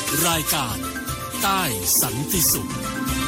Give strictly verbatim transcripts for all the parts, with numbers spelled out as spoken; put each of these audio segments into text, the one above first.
รายการใต้สันติสุข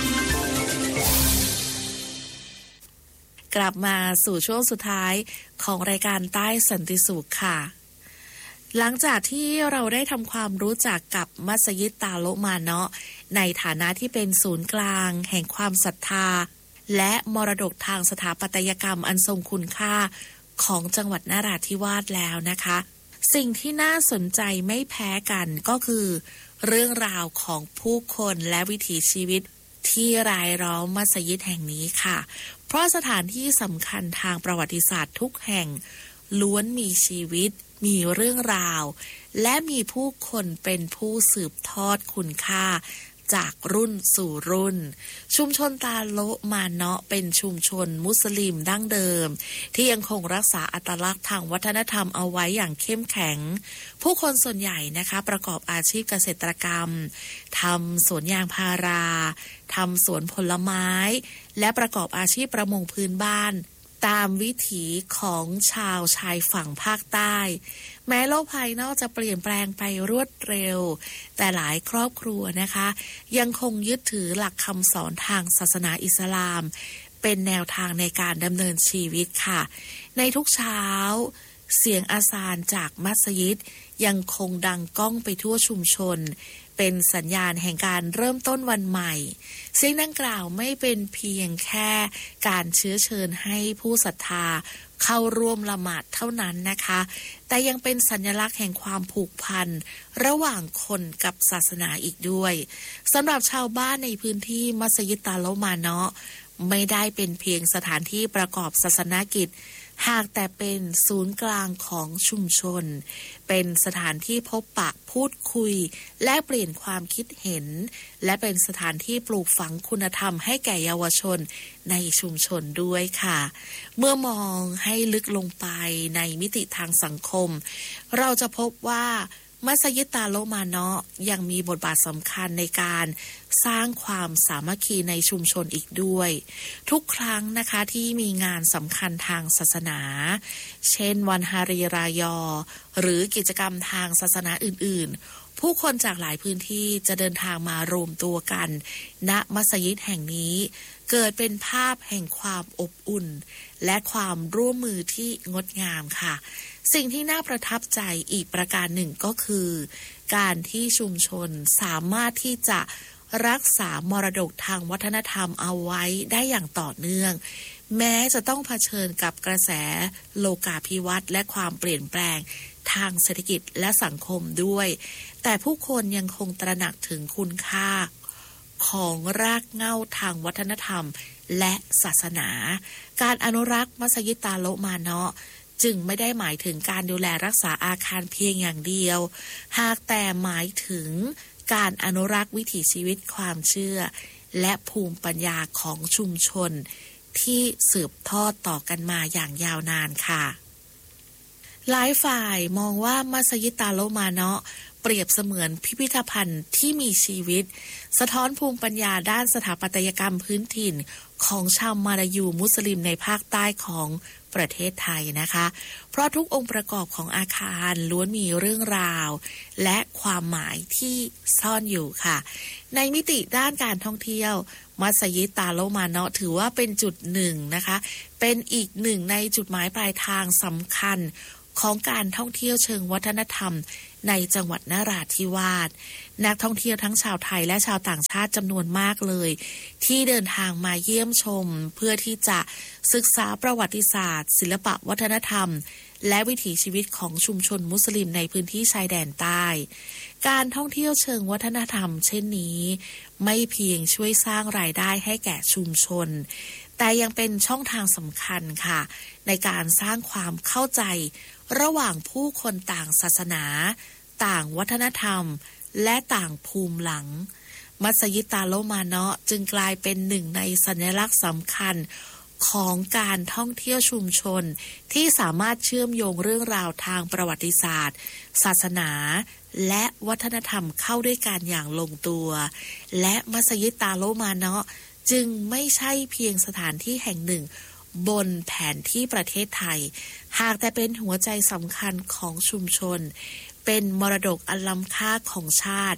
กลับมาสู่ช่วงสุดท้ายของรายการใต้สันติสุขค่ะหลังจากที่เราได้ทำความรู้จักกับมัสยิดตาโลมาเนาะในฐานะที่เป็นศูนย์กลางแห่งความศรัทธาและมรดกทางสถาปัตยกรรมอันทรงคุณค่าของจังหวัดนราธิวาสแล้วนะคะสิ่งที่น่าสนใจไม่แพ้กันก็คือเรื่องราวของผู้คนและวิถีชีวิตที่รายล้อมมัสยิดแห่งนี้ค่ะเพราะสถานที่สำคัญทางประวัติศาสตร์ทุกแห่งล้วนมีชีวิตมีเรื่องราวและมีผู้คนเป็นผู้สืบทอดคุณค่าจากรุ่นสู่รุ่นชุมชนตาโลมาเนาะเป็นชุมชนมุสลิมดั้งเดิมที่ยังคงรักษาอัตลักษณ์ทางวัฒนธรรมเอาไว้อย่างเข้มแข็งผู้คนส่วนใหญ่นะคะประกอบอาชีพเกษตรกรรมทำสวนยางพาราทำสวนผลไม้และประกอบอาชีพประมงพื้นบ้านตามวิถีของชาวชายฝั่งภาคใต้แม้โลกภายนอกจะเปลี่ยนแปลงไปรวดเร็วแต่หลายครอบครัวนะคะยังคงยึดถือหลักคำสอนทางศาสนาอิสลามเป็นแนวทางในการดำเนินชีวิตค่ะในทุกเช้าเสียงอาซานจากมัสยิดยังคงดังก้องไปทั่วชุมชนเป็นสัญญาณแห่งการเริ่มต้นวันใหม่เสียงดังกล่าวไม่เป็นเพียงแค่การเชื้อเชิญให้ผู้ศรัทธาเข้าร่วมละหมาดเท่านั้นนะคะแต่ยังเป็นสัญลักษณ์แห่งความผูกพันระหว่างคนกับศาสนาอีกด้วยสำหรับชาวบ้านในพื้นที่มัสยิดตาโลมาเนาะไม่ได้เป็นเพียงสถานที่ประกอบศาสนกิจหากแต่เป็นศูนย์กลางของชุมชนเป็นสถานที่พบปะพูดคุยและเปลี่ยนความคิดเห็นและเป็นสถานที่ปลูกฝังคุณธรรมให้แก่เยาวชนในชุมชนด้วยค่ะเมื่อมองให้ลึกลงไปในมิติทางสังคมเราจะพบว่ามัสยิดตาโลมาเนาะยังมีบทบาทสำคัญในการสร้างความสามัคคีในชุมชนอีกด้วยทุกครั้งนะคะที่มีงานสำคัญทางศาสนาเช่นวันฮารีรายอหรือกิจกรรมทางศาสนาอื่นๆผู้คนจากหลายพื้นที่จะเดินทางมารวมตัวกันณมัสยิดแห่งนี้เกิดเป็นภาพแห่งความอบอุ่นและความร่วมมือที่งดงามค่ะสิ่งที่น่าประทับใจอีกประการหนึ่งก็คือการที่ชุมชนสามารถที่จะรักษามรดกทางวัฒนธรรมเอาไว้ได้อย่างต่อเนื่องแม้จะต้องเผชิญกับกระแสโลกาภิวัตน์และความเปลี่ยนแปลงทางเศรษฐกิจและสังคมด้วยแต่ผู้คนยังคงตระหนักถึงคุณค่าของรากเหง้าทางวัฒนธรรมและศาสนาการอนุรักษ์มัสยิดตาโลมาเนาะจึงไม่ได้หมายถึงการดูแลรักษาอาคารเพียงอย่างเดียวหากแต่หมายถึงการอนุรักษ์วิถีชีวิตความเชื่อและภูมิปัญญาของชุมชนที่สืบทอดต่อกันมาอย่างยาวนานค่ะหลายฝ่ายมองว่ามัสยิดตาโลมาเนาะเปรียบเสมือนพิพิธภัณฑ์ที่มีชีวิตสะท้อนภูมิปัญญาด้านสถาปัตยกรรมพื้นถิ่นของชาวมาลายูมุสลิมในภาคใต้ของประเทศไทยนะคะเพราะทุกองค์ประกอบของอาคารล้วนมีเรื่องราวและความหมายที่ซ่อนอยู่ค่ะในมิติด้านการท่องเที่ยวมัสยิดตาโลมาเนาะถือว่าเป็นจุดหนึ่งนะคะเป็นอีกหนึ่งในจุดหมายปลายทางสำคัญของการท่องเที่ยวเชิงวัฒนธรรมในจังหวัดนราธิวาสนักท่องเที่ยวทั้งชาวไทยและชาวต่างชาติจำนวนมากเลยที่เดินทางมาเยี่ยมชมเพื่อที่จะศึกษาประวัติศาสตร์ศิลปะวัฒนธรรมและวิถีชีวิตของชุมชนมุสลิมในพื้นที่ชายแดนใต้การท่องเที่ยวเชิงวัฒนธรรมเช่นนี้ไม่เพียงช่วยสร้างรายได้ให้แก่ชุมชนแต่ยังเป็นช่องทางสำคัญค่ะในการสร้างความเข้าใจระหว่างผู้คนต่างศาสนาต่างวัฒนธรรมและต่างภูมิหลังมัสยิดตาโลมาเนาะจึงกลายเป็นหนึ่งในสัญลักษณ์สำคัญของการท่องเที่ยวชุมชนที่สามารถเชื่อมโยงเรื่องราวทางประวัติศาสตร์ศาสนาและวัฒนธรรมเข้าด้วยกันอย่างลงตัวและมัสยิดตาโลมาเนาะจึงไม่ใช่เพียงสถานที่แห่งหนึ่งบนแผนที่ประเทศไทยหากแต่เป็นหัวใจสำคัญของชุมชนเป็นมรดกอันล้ำค่าของชาติ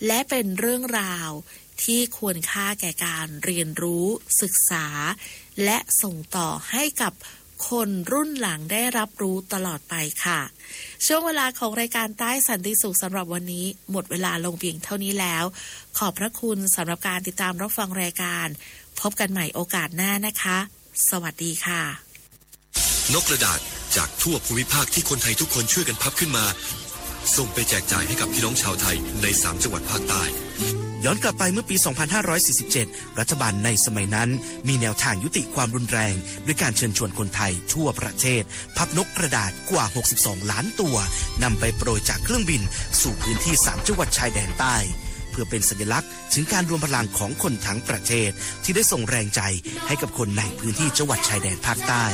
และเป็นเรื่องราวที่ควรค่าแก่การเรียนรู้ศึกษาและส่งต่อให้กับคนรุ่นหลังได้รับรู้ตลอดไปค่ะช่วงเวลาของรายการใต้สันติสุขสำหรับวันนี้หมดเวลาลงเพียงเท่านี้แล้วขอบพระคุณสำหรับการติดตามรับฟังรายการพบกันใหม่โอกาสหน้านะคะสวัสดีค่ะนกกระดาษจากทั่วภูมิภาคที่คนไทยทุกคนช่วยกันพับขึ้นมาส่งไปแจกจ่ายให้กับพี่น้องชาวไทยในสามจังหวัดภาคใต้ย้อนกลับไปเมื่อปี สองพันห้าร้อยสี่สิบเจ็ด รัฐบาลในสมัยนั้นมีแนวทางยุติความรุนแรงด้วยการเชิญชวนคนไทยทั่วประเทศพับนกกระดาษกว่าหกสิบสองล้านตัวนำไปโปรยจากเครื่องบินสู่พื้นที่สามจังหวัดชายแดนใต้เพื่อเป็นสัญลักษณ์ถึงการรวมพลังของคนทั้งประเทศที่ได้ส่งแรงใจให้กับคนในพื้นที่จังหวัดชายแดนภาคใต้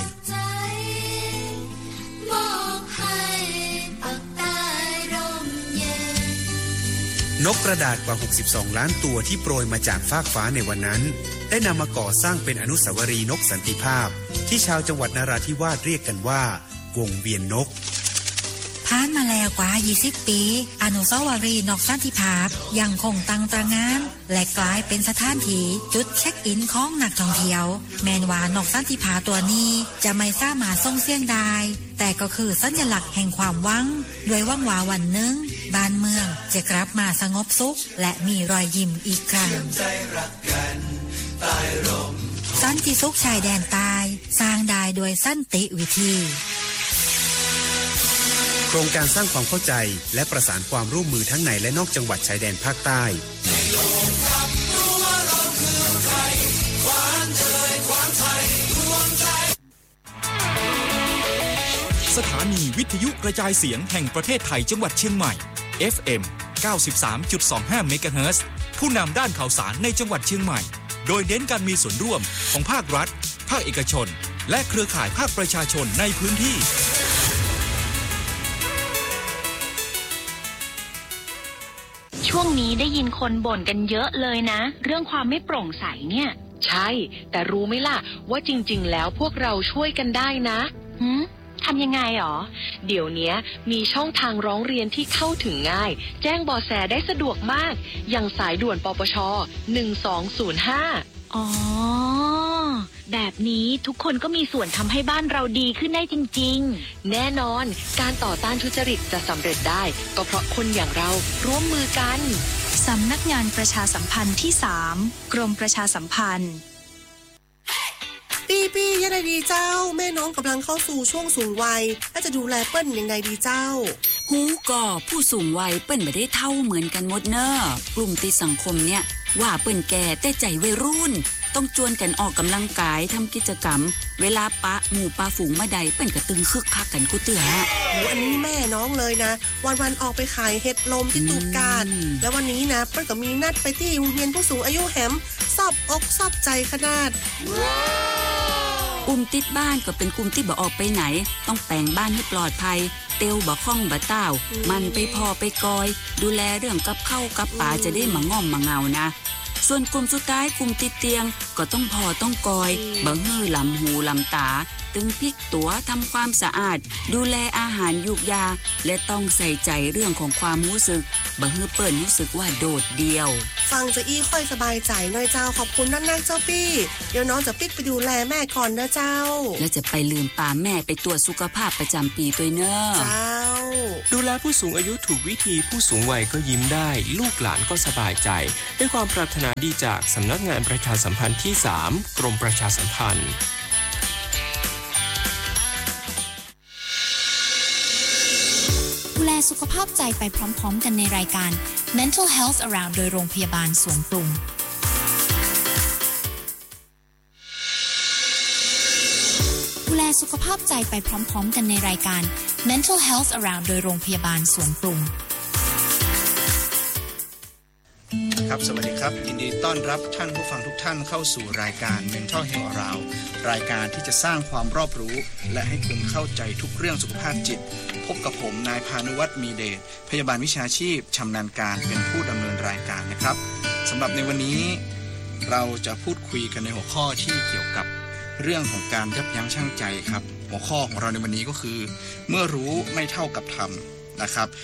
นกกระดาษกว่าหกสิบสองล้านตัวที่โปรยมาจากฟากฟ้าในวันนั้นได้นำมาก่อสร้างเป็นอนุสาวรีย์นกสันติภาพที่ชาวจังหวัดนราธิวาสเรียกกันว่าวงเวียนนกผ่านมาแล้วกว่ายี่สิบปีอนุสาวรีย์นกสันติภาพยังคงตั้งตระหง่านและกลายเป็นสถานที่จุดเช็คอินของนักท่องเที่ยวแม้ว่านกสันติภาพตัวนี้จะไม่สามารถส่งเสียงได้แต่ก็คือสัญลักษณ์แห่งความหวังด้วยหวังว่าวันหนึ่งบ้านเมืองจะกลับมาสงบสุขและมีรอยยิ้มอีกครั้งสันติสุขชายแดนใต้สร้างได้โดยสันติวิธีโครงการสร้างความเข้าใจและประสานความร่วมมือทั้งในและนอกจังหวัดชายแดนภาคใต้สถานีวิทยุกระจายเสียงแห่งประเทศไทยจังหวัดเชียงใหม่ เอฟ เอ็ม เก้าสิบสามจุดสองห้า เมกะเฮิรตซ์ผู้นำด้านข่าวสารในจังหวัดเชียงใหม่โดยเน้นการมีส่วนร่วมของภาครัฐภาคเอกชนและเครือข่ายภาคประชาชนในพื้นที่ช่วงนี้ได้ยินคนบ่นกันเยอะเลยนะเรื่องความไม่โปร่งใสเนี่ยใช่แต่รู้ไหมล่ะว่าจริงๆแล้วพวกเราช่วยกันได้นะหืมทำยังไงหรอเดี๋ยวนี้มีช่องทางร้องเรียนที่เข้าถึงง่ายแจ้งเบาะแสได้สะดวกมากอย่างสายด่วนปปชหนึ่งสองศูนย์ห้าอ๋อแบบนี้ทุกคนก็มีส่วนทำให้บ้านเราดีขึ้นได้จริงๆแน่นอนการต่อต้านทุจริตจะสำเร็จได้ก็เพราะคนอย่างเราร่วมมือกันสำนักงานประชาสัมพันธ์ที่สามกรมประชาสัมพันธ์ปีปียังไงดีเจ้าแม่น้องกำลังเข้าสู่ช่วงสูงวัยถ้าจะดูแลเปิ้นยังไงดีเจ้าหูก่อผู้สูงวัยเปิ้นไม่ได้เท่าเหมือนกันหมดเนอะกลุ่มติดสังคมเนี่ยว่าเปิ้นแก่แต่ใจวัยรุ่นต้องจวนกันออกกำลังกายทำกิจกรรมเวลาปะหมู่ปะฝูงมาใดเปิ้นก็ตึงคึกคักกันกูเตือโหอันนี้แม่น้องเลยนะวันๆออกไปขายเห็ดลมที่ตูดกาดแล้ววันนี้นะเปิ้นก็มีนัดไปที่โรงเรียนผู้สูงอายุแหมซอบอกซอบใจขนาดกลุ่มติดบ้านก็เป็นกลุ่มที่บ่ออกไปไหนต้องแปลงบ้านให้ปลอดภัยเตียวบ่ข้องบ่ต้าวมันไปพอไปกอยดูแลเรื่องกับข้าวกับปลาจะได้มาง่อมมาเงานะส่วนกลุ่มสุดท้ายกลุ่มติดเตียงก็ต้องพอต้องกอยบ่ฮื้อลำหูลำตาตึงพลิกตัวทำความสะอาดดูแลอาหารยุกยาและต้องใส่ใจเรื่องของความรู้สึกบ่ฮื้อเปิ้นรู้สึกว่าโดดเดี่ยวฟังจะอี้ค่อยสบายใจหน่อยเจ้าขอบคุณนักๆเจ้าปี้เดี๋ยวน้องจะปิ๊กไปดูแลแม่ก่อนนะเจ้าแล้วจะไปลืมปาแม่ไปตรวจสุขภาพประจำปีตัวเนอะเจ้าดูแลผู้สูงอายุถูกวิธีผู้สูงวัยก็ยิ้มได้ลูกหลานก็สบายใจด้วยความปรารถนาดีจากสำนักงานประชาสัมพันธ์ที่สามกรมประชาสัมพันธ์ดูแลสุขภาพใจไปพร้อมๆกันในรายการ Mental Health Around โดยโรงพยาบาลสวนปรุงดูแลสุขภาพใจไปพร้อมๆกันในรายการ Mental Health Around โดยโรงพยาบาลสวนปรุงครับสวัสดีครับยินดีต้อนรับท่านผู้ฟังทุกท่านเข้าสู่รายการ Mental Health Around รายการที่จะสร้างความรอบรู้และให้คุณเข้าใจทุกเรื่องสุขภาพจิตพบกับผมนายพานุวัฒน์มีเดชพยาบาลวิชาชีพชำนาญการเป็นผู้ดำเนินรายการนะครับสำหรับในวันนี้เราจะพูดคุยกันในหัวข้อที่เกี่ยวกับเรื่องของการยับยั้งชั่งใจครับหัวข้อของเราในวันนี้ก็คือเมื่อรู้ไม่เท่ากับทำนะครับ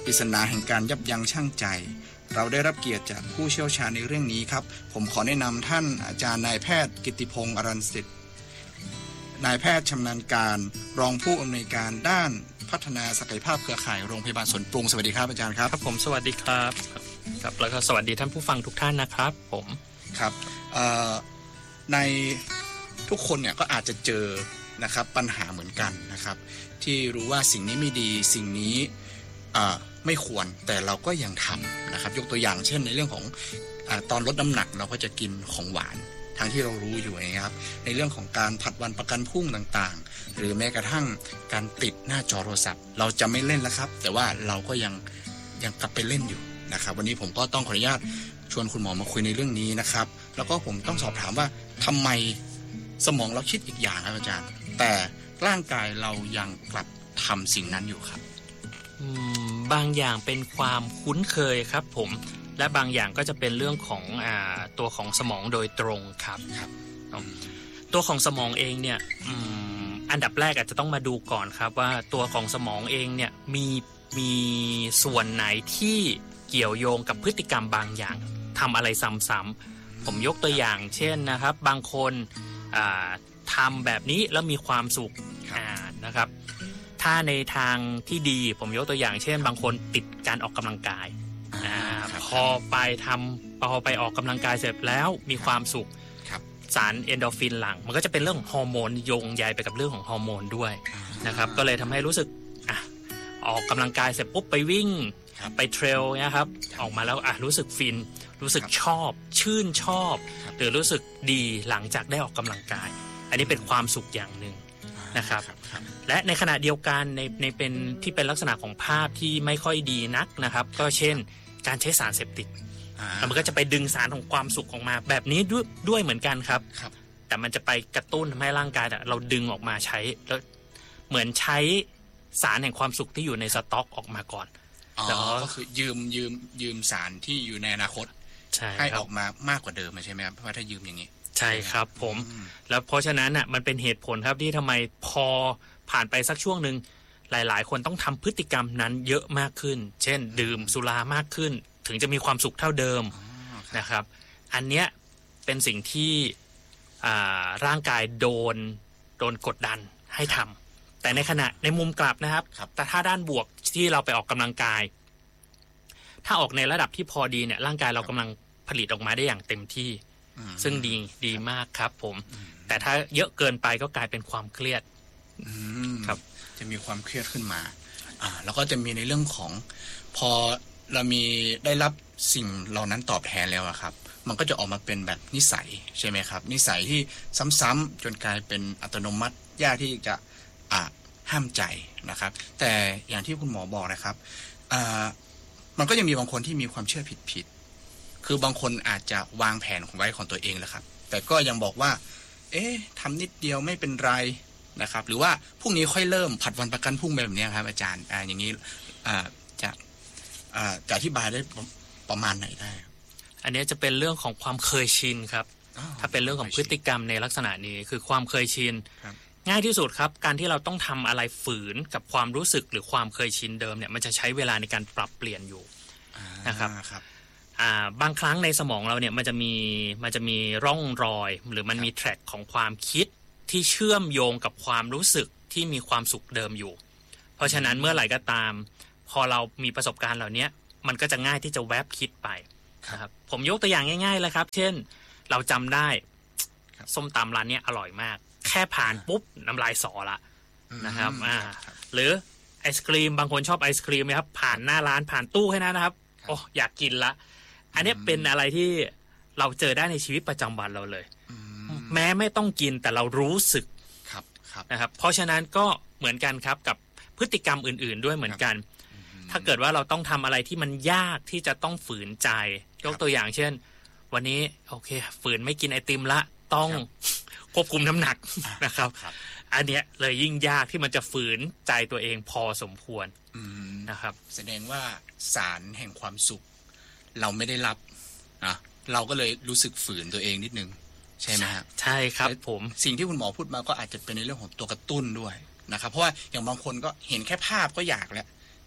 ปริศนาแห่งการยับยั้งชั่งใจเราได้รับเกียรติจากผู้เชี่ยวชาญในเรื่องนี้ครับผมขอแนะนำท่านอาจารย์นายแพทย์กิตติพงษ์อรัญสิทธิ์นายแพทย์ชำนาญการรองผู้อำนวยการด้านพัฒนาศักยภาพเครือข่ายโรงพยาบาลสวนปรุงสวัสดีครับอาจารย์ครับครับผมสวัสดีครับครับแล้วก็สวัสดีท่านผู้ฟังทุกท่านนะครับผมครับในทุกคนเนี่ยก็อาจจะเจอนะครับปัญหาเหมือนกันนะครับที่รู้ว่าสิ่งนี้ไม่ดีสิ่งนี้ไม่ควรแต่เราก็ยังทำนะครับยกตัวอย่างเช่นในเรื่องของอ่าตอนลดน้ำหนักเราก็จะกินของหวานทั้งที่เรารู้อยู่นะครับในเรื่องของการผัดวันประกันพรุ่งต่างๆหรือแม้กระทั่งการติดหน้าจอโทรศัพท์เราจะไม่เล่นแล้วครับแต่ว่าเราก็ยังยังกลับไปเล่นอยู่นะครับวันนี้ผมก็ต้องขออนุญาตชวนคุณหมอมาคุยในเรื่องนี้นะครับแล้วก็ผมต้องสอบถามว่าทำไมสมองเราคิดอีกอย่างครับอาจารย์แต่ร่างกายเรายังกลับทำสิ่งนั้นอยู่ครับบางอย่างเป็นความคุ้นเคยครับผมและบางอย่างก็จะเป็นเรื่องของอ่าตัวของสมองโดยตรงครับครับตัวของสมองเองเนี่ยอันดับแรกอาจจะต้องมาดูก่อนครับว่าตัวของสมองเองเนี่ยมีมีส่วนไหนที่เกี่ยวโยงกับพฤติกรรมบางอย่างทำอะไรซ้ำๆผมยกตัวอย่างเช่นนะครับบางคนทำแบบนี้แล้วมีความสุขนะครับถ้าในทางที่ดีผมยกตัวอย่างเช่นบางคนติดการออกกำลังกายอ่าพอไปทำพอไปออกกำลังกายเสร็จแล้วมีความสุขสารเอนโดรฟินหลั่งมันก็จะเป็นเรื่องของฮอร์โมนโยงใยไปกับเรื่องของฮอร์โมนด้วยนะครับก็เลยทำให้รู้สึกอ่ะออกกำลังกายเสร็จปุ๊บไปวิ่งไปเทรลนะครับออกมาแล้วอ่ะรู้สึกฟินรู้สึกชอบชื่นชอบหรือรู้สึกดีหลังจากได้ออกกำลังกายอันนี้เป็นความสุขอย่างหนึ่งนะครับและในขณะเดียวกันในในเป็นที่เป็นลักษณะของภาพที่ไม่ค่อยดีนักนะครับก็เช่นการใช้สารเสพติดมันก็จะไปดึงสารของความสุขออกมาแบบนี้ด้วยด้วยเหมือนกันครับแต่มันจะไปกระตุ้นทำให้ร่างกายเราดึงออกมาใช้แล้วเหมือนใช้สารแห่งความสุขที่อยู่ในสต็อกออกมาก่อนแล้วก็คือยืมยืมยืมสารที่อยู่ในอนาคตให้ออกมามากกว่าเดิมใช่ไหมครับเพราะว่าถ้ายืมอย่างนี้ใช่ครับผมแล้วเพราะฉะนั้นอ่ะมันเป็นเหตุผลครับที่ทำไมพอผ่านไปสักช่วงหนึ่งหลายๆคนต้องทำพฤติกรรมนั้นเยอะมากขึ้นเช่นดื่มสุรามากขึ้นถึงจะมีความสุขเท่าเดิมนะครับอันเนี้ยเป็นสิ่งที่ร่างกายโดนโดนกดดันให้ทำแต่ในขณะในมุมกลับนะครับแต่ถ้าด้านบวกที่เราไปออกกำลังกายถ้าออกในระดับที่พอดีเนี่ยร่างกายเรากำลังผลิตออกมาได้อย่างเต็มที่ซึ่งดีดีมากครับผมแต่ถ้าเยอะเกินไปก็กลายเป็นความเครียดครับจะมีความเครียดขึ้นมาอ่าแล้วก็จะมีในเรื่องของพอเรามีได้รับสิ่งเหล่านั้นตอบแทนแล้วอะครับมันก็จะออกมาเป็นแบบนิสัยใช่ไหมครับนิสัยที่ซ้ำๆจนกลายเป็นอัตโนมัติยากที่จะอ่าห้ามใจนะครับแต่อย่างที่คุณหมอบอกนะครับอ่ามันก็ยังมีบางคนที่มีความเชื่อผิดๆคือบางคนอาจจะวางแผนของไว้ของตัวเองแล้วครับแต่ก็ยังบอกว่าเอ๊ะทำนิดเดียวไม่เป็นไรนะครับหรือว่าพรุ่งนี้ค่อยเริ่มผัดวันประกันพรุ่งแบบนี้ครับอาจารย์อ่าอย่างนี้อ่าจะอ่าจะอธิบายได้ประมาณไหนได้อันนี้จะเป็นเรื่องของความเคยชินครับถ้าเป็นเรื่องของพฤติกรรมในลักษณะนี้คือความเคยชินง่ายที่สุดครับการที่เราต้องทำอะไรฝืนกับความรู้สึกหรือความเคยชินเดิมเนี่ยมันจะใช้เวลาในการปรับเปลี่ยนอยู่นะครับบางครั้งในสมองเราเนี่ยมันจะมีมันจะมีร่องรอยหรือมันมีแทร็กของความคิดที่เชื่อมโยงกับความรู้สึกที่มีความสุขเดิมอยู่เพราะฉะนั้นเมื่อไหร่ก็ตามพอเรามีประสบการณ์เหล่านี้มันก็จะง่ายที่จะแวบคิดไปนะครับผมยกตัวอย่างง่ายๆเลยครับเช่นเราจำได้ส้มตำร้านนี้อร่อยมากแค่ผ่านปุ๊บน้ำลายสอละนะครับอ่าหรือไอศกรีมบางคนชอบไอศกรีมไหมครับผ่านหน้าร้านผ่านตู้แค่นั้นนะครับโอ้อยากกินละอันนี้เป็นอะไรที่เราเจอได้ในชีวิตประจำวันเราเลยแม้ไม่ต้องกินแต่เรารู้สึกนะครับเพราะฉะนั้นก็เหมือนกันครับกับพฤติกรรมอื่นๆด้วยเหมือนกันถ้าเกิดว่าเราต้องทำอะไรที่มันยากที่จะต้องฝืนใจยกตัวอย่างเช่นวันนี้โอเคฝืนไม่กินไอติมละต้องควบคุมน้ำหนักนะครับอันเนี้ยเลยยิ่งยากที่มันจะฝืนใจตัวเองพอสมควรนะครับแสดงว่าสารแห่งความสุขเราไม่ได้รับนะเราก็เลยรู้สึกฝืนตัวเองนิดนึงใช่ไหมครับใช่ครับผมสิ่งที่คุณหมอพูดมาก็อาจจะเป็นในเรื่องของตัวกระตุ้นด้วยนะครับเพราะว่าอย่างบางคนก็เห็นแค่ภาพก็อยากแล้ว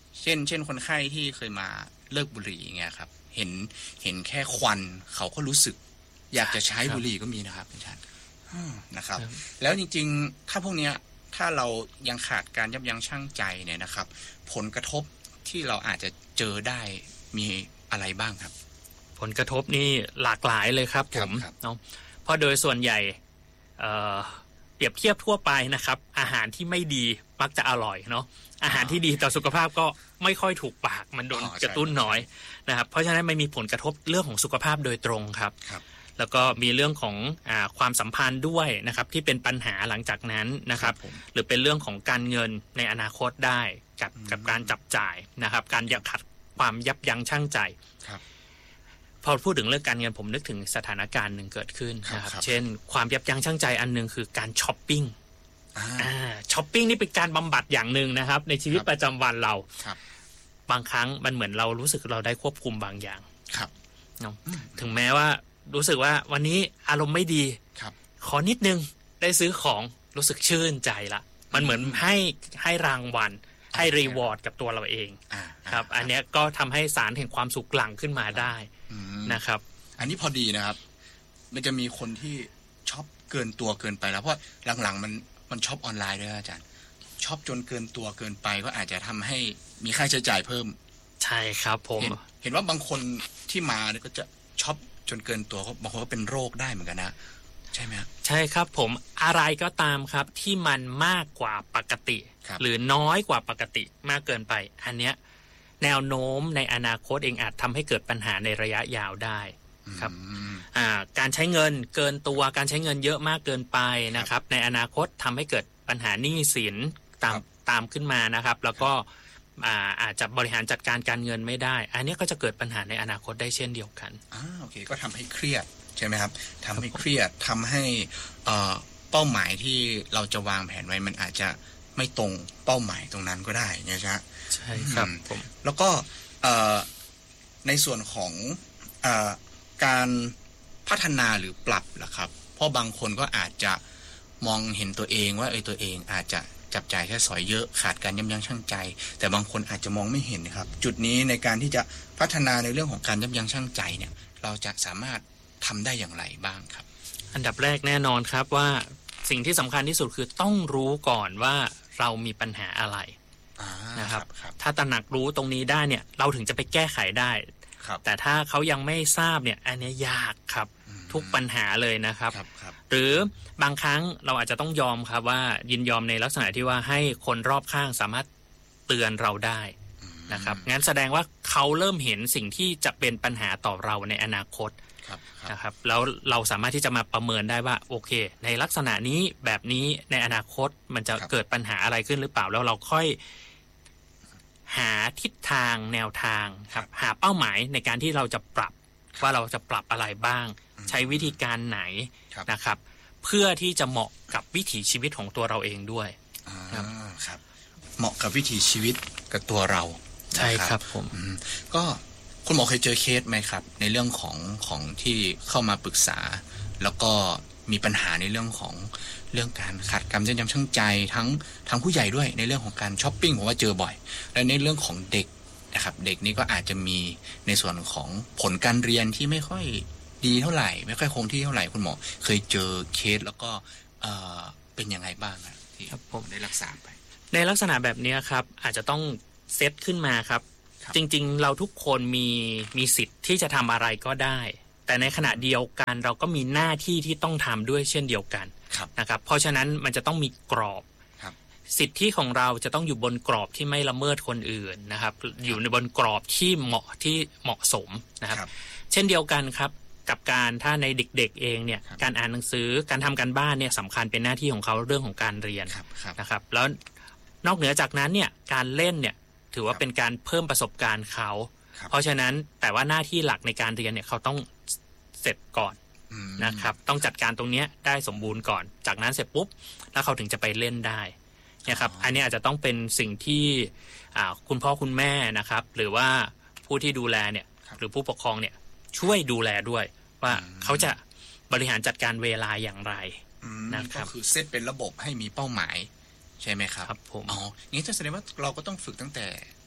เช่นเช่นคนไข้ที่เคยมาเลิกบุหรี่อย่างเงี้ยครับเห็นเห็นแค่ควันเขาก็รู้สึกอยากจะใช้บุหรี่ก็มีนะครับอาจารย์นะครับแล้วจริงๆถ้าพวกเนี้ยถ้าเรายังขาดการยับยั้งชั่งใจเนี่ยนะครับผลกระทบที่เราอาจจะเจอได้มีอะไรบ้างครับผลกระทบนี่หลากหลายเลยครับผมเนาะเพราะโดยส่วนใหญ่เอ่อเปรียบเทียบทั่วไปนะครับอาหารที่ไม่ดีมักจะอร่อยเนาะอาหารที่ดีต่อสุขภาพก็ไม่ค่อยถูกปากมันโดนกระตุ้นน้อยนะครับเพราะฉะนั้นไม่มีผลกระทบเรื่องของสุขภาพโดยตรงครับแล้วก็มีเรื่องของอ่าความสัมพันธ์ด้วยนะครับที่เป็นปัญหาหลังจากนั้นนะครับหรือเป็นเรื่องของการเงินในอนาคตได้กับกับการจับจ่ายนะครับการยับขัดความยับยั้งชั่งใจพอพูดถึงเรื่องการเงินผมนึกถึงสถานการณ์หนึ่งเกิดขึ้นนะครับเช่นความยับยั้งชั่งใจอันนึงคือการช้อปปิ้งอ่าช้อปปิ้งนี่เป็นการบำบัดอย่างหนึ่งนะครับในชีวิตประจำวันเราบางครั้งมันเหมือนเรารู้สึกเราได้ควบคุมบางอย่างเนาะถึงแม้ว่ารู้สึกว่าวันนี้อารมณ์ไม่ดีขอนิดนึงได้ซื้อของรู้สึกชื่นใจละมันเหมือนให้ให้รางวัลให้รีวอร์ดกับตัวเราเองครับอันนี้ก็ทำให้สารแห่งความสุขหลั่งขึ้นมาได้นะครับอันนี้พอดีนะครับมันจะมีคนที่ช็อปเกินตัวเกินไปแล้วเพราะหลังๆมันมันช็อปออนไลน์ด้วยอาจารย์ช็อปจนเกินตัวเกินไปก็อาจจะทำให้มีค่าใช้จ่ายเพิ่มใช่ครับผมเห็น, เห็นว่าบางคนที่มาเนี่ยก็จะช็อปจนเกินตัวบางคนก็เป็นโรคได้เหมือนกันนะใช่ไหมใช่ครับผมอะไรก็ตามครับที่มันมากกว่าปกติหรือน้อยกว่าปกติมากเกินไปอันเนี้ยแนวโน้มในอนาคตเองอาจทำให้เกิดปัญหาในระยะยาวได้ครับการใช้เงินเกินตัวการใช้เงินเยอะมากเกินไปนะครับในอนาคตทำให้เกิดปัญหาหนี้สินตามตามขึ้นมานะครับแล้วก็อาจจะบริหารจัดการการเงินไม่ได้อันนี้ก็จะเกิดปัญหาในอนาคตได้เช่นเดียวกันอ่าโอเคก็ทำให้เครียดใช่ไหมครับทำให้เครียดทำให้เป้าหมายที่เราจะวางแผนไว้มันอาจจะไม่ตรงเป้าหมายตรงนั้นก็ได้นะจ๊ะใช่ครับผมแล้วก็ในส่วนของการพัฒนาหรือปรับล่ะครับเพราะบางคนก็อาจจะมองเห็นตัวเองว่าเออตัวเองอาจจะจับจ่ายใช้สอยเยอะขาดการยับยั้งชั่งใจแต่บางคนอาจจะมองไม่เห็นนะครับจุดนี้ในการที่จะพัฒนาในเรื่องของการยับยั้งชั่งใจเนี่ยเราจะสามารถทำได้อย่างไรบ้างครับอันดับแรกแน่นอนครับว่าสิ่งที่สำคัญที่สุดคือต้องรู้ก่อนว่าเรามีปัญหาอะไรนะครับถ้าตระหนักรู้ตรงนี้ได้เนี่ยเราถึงจะไปแก้ไขได้แต่ถ้าเขายังไม่ทราบเนี่ยอันนี้ยากครับทุกปัญหาเลยนะครับหรือบางครั้งเราอาจจะต้องยอมครับว่ายินยอมในลักษณะที่ว่าให้คนรอบข้างสามารถเตือนเราได้นะครับงั้นแสดงว่าเขาเริ่มเห็นสิ่งที่จะเป็นปัญหาต่อเราในอนาคตนะครับแล้วเราสามารถที่จะมาประเมินได้ว่าโอเคในลักษณะนี้แบบนี้ในอนาคตมันจะเกิดปัญหาอะไรขึ้นหรือเปล่าแล้วเราค่อยหาทิศทางแนวทางครับหาเป้าหมายในการที่เราจะปรับว่าเราจะปรับอะไรบ้างใช้วิธีการไหนนะครับเพื่อที่จะเหมาะกับวิถีชีวิตของตัวเราเองด้วยครับครับเหมาะกับวิถีชีวิตกับตัวเราใช่ครับผมก็คุณหมอเคยเจอเคสไหมครับในเรื่องของของที่เข้ามาปรึกษาแล้วก็มีปัญหาในเรื่องของเรื่องการขาดการยับยั้งชั่งใจทั้งทั้งผู้ใหญ่ด้วยในเรื่องของการช้อปปิ้งผมว่าเจอบ่อยและในเรื่องของเด็กนะครับเด็กนี่ก็อาจจะมีในส่วนของผลการเรียนที่ไม่ค่อยดีเท่าไหร่ไม่ค่อยคงที่เท่าไหร่คุณหมอเคยเจอเคสแล้วก็เอ่อเป็นยังไงบ้างครับที่ผมได้รักษาไปในลักษณะแบบนี้ครับอาจจะต้องเซตขึ้นมาครับจริงๆเราทุกคนมีมีสิทธิ์ที่จะทำอะไรก็ได้แต่ในขณะเดียวกันเราก็มีหน้าที่ที่ต้องทำด้วยเช่นเดียวกันนะครับเพราะฉะนั้นมันจะต้องมีกรอบสิทธิของเราจะต้องอยู่บนกรอบที่ไม่ละเมิดคนอื่นนะครับอยู่ในบนกรอบที่เหมาะที่เหมาะสมนะครับเช่นเดียวกันครับกับการถ้าในเด็กๆเองเนี่ยการอ่านหนังสือการทำการบ้านเนี่ยสำคัญเป็นหน้าที่ของเขาเรื่องของการเรียนนะครับแล้วนอกเหนือจากนั้นเนี่ยการเล่นเนี่ยถือว่าเป็นการเพิ่มประสบการณ์เขาเพราะฉะนั้นแต่ว่าหน้าที่หลักในการเรียนเนี่ยเขาต้องเสร็จก่อนนะครับต้องจัดการตรงนี้ได้สมบูรณ์ก่อนจากนั้นเสร็จปุ๊บแล้วเขาถึงจะไปเล่นได้นะครับอันนี้อาจจะต้องเป็นสิ่งที่คุณพ่อคุณแม่นะครับหรือว่าผู้ที่ดูแลเนี่ยหรือผู้ปกครองเนี่ยช่วยดูแลด้วยว่าเขาจะบริหารจัดการเวลาอย่างไรนะครับก็คือเซตเป็นระบบให้มีเป้าหมายใช่ไหมครับครับผมอ๋องี้จะแสดงว่าเราก็ต้องฝึกตั้งแต่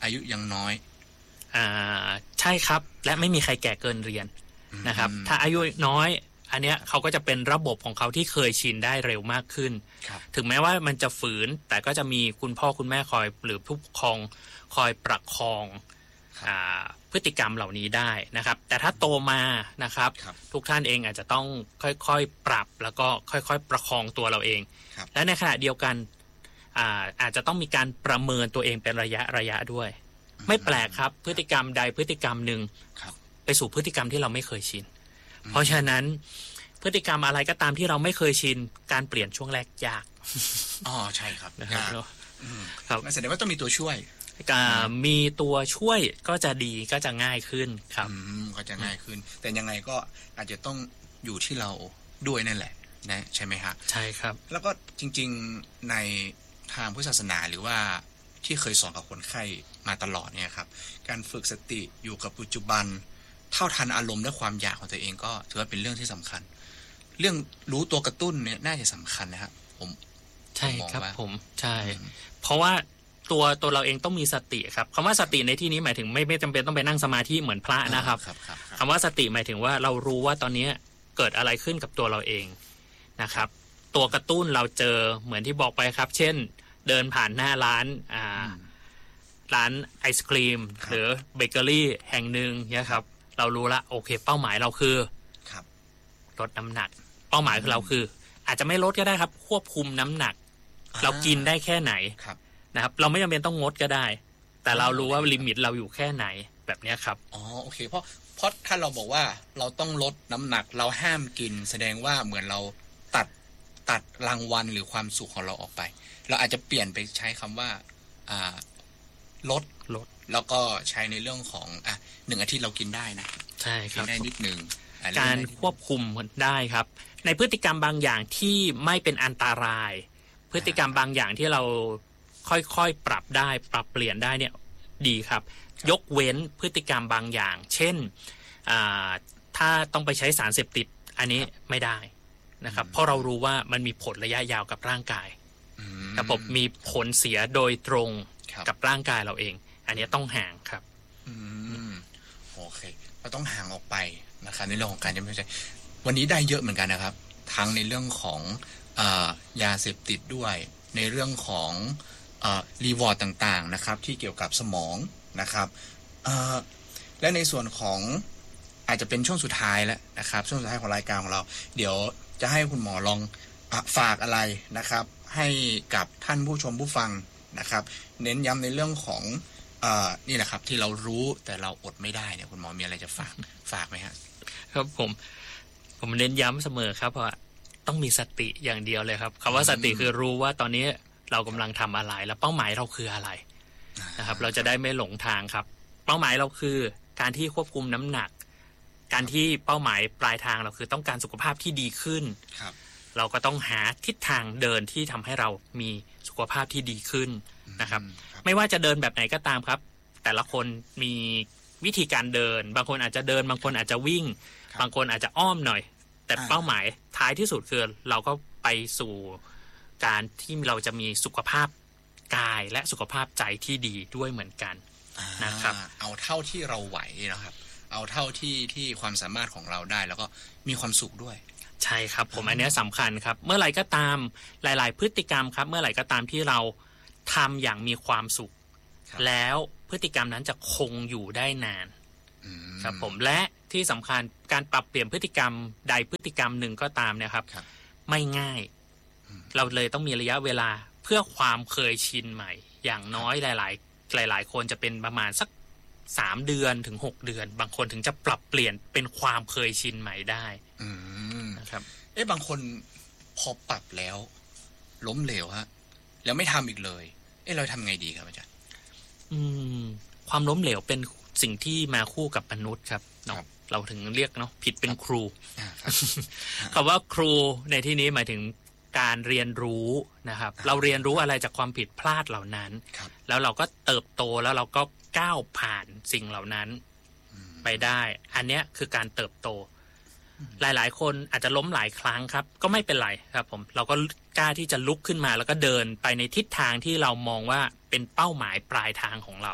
อายุยังน้อยอ่าใช่ครับและไม่มีใครแก่เกินเรียนนะครับถ้าอายุน้อยอันเนี้ยเขาก็จะเป็นระบบของเขาที่เคยชินได้เร็วมากขึ้นถึงแม้ว่ามันจะฝืนแต่ก็จะมีคุณพ่อคุณแม่คอยหรือผู้ปกครองคอยประคองอ่าพฤติกรรมเหล่านี้ได้นะครับแต่ถ้าโตมานะครับทุกท่านเองอาจจะต้องค่อยๆปรับแล้วก็ค่อยๆประคองตัวเราเองและในขณะเดียวกันอ่าอาจจะต้องมีการประเมินตัวเองเป็นระยะระยะด้วยไม่แปลกครับพฤติกรรมใดพฤติกรรมหนึ่งไปสู่พฤติกรรมที่เราไม่เคยชินเพราะฉะนั้นพฤติกรรมอะไรก็ตามที่เราไม่เคยชินการเปลี่ยนช่วงแรกยากอ๋อใช่ครับยากครับแสดงว่าต้องมีตัวช่วยมีตัวช่วยก็จะดีก็จะง่ายขึ้นครับก็จะง่ายขึ้นแต่ยังไงก็อาจจะต้องอยู่ที่เราด้วยนั่นแหละนะใช่ไหมครับใช่ครับแล้วก็จริงๆในทางพุทธศาสนาหรือว่าที่เคยสอนกับคนไข้มาตลอดเนี่ยครับการฝึกสติอยู่กับปัจจุบันเท่าทันอารมณ์และความอยากของตัวเองก็ถือว่าเป็นเรื่องที่สำคัญเรื่องรู้ตัวกระตุ้นเนี่ยน่าจะสำคัญนะครับผมใช่ครับผมใช่เพราะว่าตัวตัวเราเองต้องมีสติครับคำว่าสติในที่นี้หมายถึงไม่ไม่จำเป็นต้องไปนั่งสมาธิเหมือนพระนะครับคำว่าสติหมายถึงว่าเรารู้ว่าตอนนี้เกิดอะไรขึ้นกับตัวเราเองนะครับตัวกระตุ้นเราเจอเหมือนที่บอกไปครับเช่นเดินผ่านหน้าร้านอ่าร้านไอศครีมหรือเบเกอรี่แห่งหนึ่งเนี่ยครับเรารู้ละโอเคเป้าหมายเราคือลดน้ำหนักเป้าหมายของเราคืออาจจะไม่ลดก็ได้ครับควบคุมน้ำหนักเรากินได้แค่ไหนนะครับเราไม่จำเป็นต้องงดก็ได้แต่เรารู้ว่าลิมิตเราอยู่แค่ไหนแบบนี้ครับอ๋อโอเคเพราะเพราะถ้าเราบอกว่าเราต้องลดน้ำหนักเราห้ามกินแสดงว่าเหมือนเราตัดตัดรางวัลหรือความสุขของเราออกไปเราอาจจะเปลี่ยนไปใช้คำว่าอ่าลดลดแล้วก็ใช้ในเรื่องของอ่ะหนึ่งอาทิตย์เรากินได้นะใช่ครับได้นิดนึงการควบคุมได้ครับในพฤติกรรมบางอย่างที่ไม่เป็นอันตรายพฤติกรรมบางอย่างที่เราค่อยๆปรับได้ปรับเปลี่ยนได้เนี่ยดีครับยกเว้นพฤติกรรมบางอย่างเช่นถ้าต้องไปใช้สารเสพติดอันนี้ไม่ได้นะครับเพราะเรารู้ว่ามันมีผลระยะยาวกับร่างกายระบบมีผลเสียโดยตรงกับร่างกายเราเองอันนี้ต้องห่างครับอืมโอเคเราต้องห่างออกไปนะครับในเรื่องของการจะไม่ใช่วันนี้ได้เยอะเหมือนกันนะครับทั้งในเรื่องของอ่ายาเสพติดด้วยในเรื่องของอ่ารีวอร์ดต่างๆนะครับที่เกี่ยวกับสมองนะครับอ่าและในส่วนของอาจจะเป็นช่วงสุดท้ายแล้วนะครับช่วงสุดท้ายของรายการของเราเดี๋ยวจะให้คุณหมอลองฝากอะไรนะครับให้กับท่านผู้ชมผู้ฟังนะครับเน้นย้ำในเรื่องของเอ่อนี่แหละครับที่เรารู้แต่เราอดไม่ได้เนี่ยคุณหมอมีอะไรจะฝากฝากไหมครับครับผมผมเน้นย้ำเสมอครับเพราะต้องมีสติอย่างเดียวเลยครับคำว่าสติคือรู้ว่าตอนนี้เรากำลังทำอะไรและเป้าหมายเราคืออะไรนะครับเราจะได้ไม่หลงทางครับเป้าหมายเราคือการที่ควบคุมน้ำหนักการที่เป้าหมายปลายทางเราคือต้องการสุขภาพที่ดีขึ้นเราก็ต้องหาทิศทางเดินที่ทำให้เรามีสุขภาพที่ดีขึ้นนะครับไม่ว่าจะเดินแบบไหนก็ตามครับแต่ละคนมีวิธีการเดินบางคนอาจจะเดินบางคนอาจจะวิ่งบางคนอาจจะอ้อมหน่อยแต่เป้าหมายท้ายที่สุดคือเราก็ไปสู่การที่เราจะมีสุขภาพกายและสุขภาพใจที่ดีด้วยเหมือนกันนะครับเอาเท่าที่เราไหวนะครับเอาเท่าที่ที่ความสามารถของเราได้แล้วก็มีความสุขด้วยใช่ครับผมอันนี้สำคัญครับเมื่อไหร่ก็ตามหลายๆพฤติกรรมครับเมื่อไหร่ก็ตามที่เราทำอย่างมีความสุขแล้วพฤติกรรมนั้นจะคงอยู่ได้นานครับผมและที่สำคัญการปรับเปลี่ยนพฤติกรรมใดพฤติกรรมหนึ่งก็ตามเนี่ยครับไม่ง่ายเราเลยต้องมีระยะเวลาเพื่อความเคยชินใหม่อย่างน้อยหลายๆหลายๆคนจะเป็นประมาณสักสามเดือนถึงหกเดือนบางคนถึงจะปรับเปลี่ยนเป็นความเคยชินใหม่ได้นะครับเอ๊ะบางคนพอปรับแล้วล้มเหลวฮะแล้วไม่ทำอีกเลยเอ๊ะเราทำไงดีครับอาจารย์อืมความล้มเหลวเป็นสิ่งที่มาคู่กับมนุษย์ครับเนาะเราถึงเรียกเนาะผิดเป็นครูคำว่าครูในที่นี้หมายถึงการเรียนรู้นะครับเราเรียนรู้อะไรจากความผิดพลาดเหล่านั้นแล้วเราก็เติบโตแล้วเราก็ก้าวผ่านสิ่งเหล่านั้นไปได้อันเนี้ยคือการเติบโตหลายๆคนอาจจะล้มหลายครั้งครับก็ไม่เป็นไรครับผมเราก็กล้าที่จะลุกขึ้นมาแล้วก็เดินไปในทิศทางที่เรามองว่าเป็นเป้าหมายปลายทางของเรา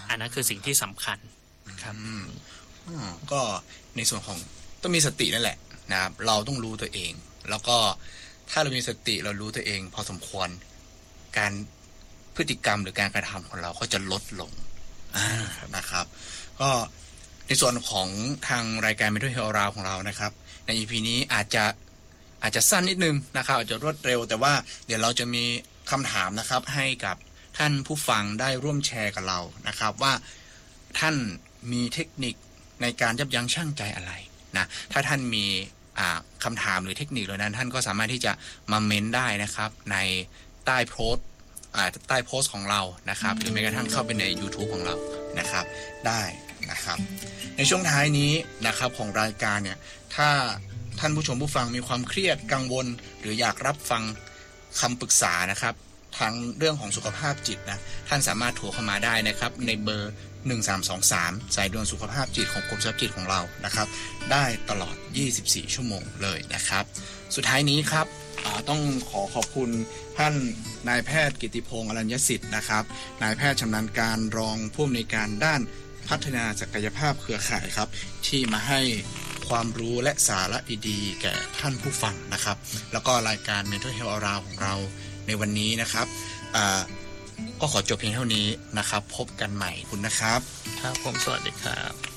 อันนั้นคือสิ่งที่สำคัญครับก็ในส่วนของต้องมีสตินั่นแหละนะครับเราต้องรู้ตัวเองแล้วก็ถ้าเรามีสติเรารู้ตัวเองพอสมควรการพฤติกรรมหรือการกระทำของเราก็จะลดลงนะครับก็ในส่วนของทางรายการ Mental Health Around ของเรานะครับใน อี พี นี้อาจจะอาจจะสั้นนิดนึงนะครับอาจจะรวดเร็วแต่ว่าเดี๋ยวเราจะมีคำถามนะครับให้กับท่านผู้ฟังได้ร่วมแชร์กับเรานะครับว่าท่านมีเทคนิคในการยับยั้งชั่งใจอะไรนะถ้าท่านมีคำถามหรือเทคนิคเหล่านั้นท่านก็สามารถที่จะมาเม้นได้นะครับในใต้โพสต์ใต้โพสต์ของเรานะครับหรือแม้กระทั่งเข้าไปใน YouTube ของเรานะครับได้นะครับในช่วงท้ายนี้นะครับของรายการเนี่ยถ้าท่านผู้ชมผู้ฟังมีความเครียดกังวลหรืออยากรับฟังคำปรึกษานะครับทางเรื่องของสุขภาพจิตนะท่านสามารถโทรเข้ามาได้นะครับในเบอร์หนึ่งสามสองสามสายด่วนสุขภาพจิตของกรมสุขภาพจิตของเรานะครับได้ตลอดยี่สิบสี่ชั่วโมงเลยนะครับสุดท้ายนี้ครับต้องขอขอบคุณท่านนายแพทย์กิติพงษ์อรัญญสิทธิ์นะครับนายแพทย์ชำนาญการรองผู้อำนวยการด้านพัฒนาศักยภาพเครือข่ายครับที่มาให้ความรู้และสาระดีๆแก่ท่านผู้ฟังนะครับแล้วก็รายการ Mental Health Around ของเราในวันนี้นะครับก็ขอจบเพียงเท่านี้นะครับพบกันใหม่คุณนะครับครับผมสวัสดีครับ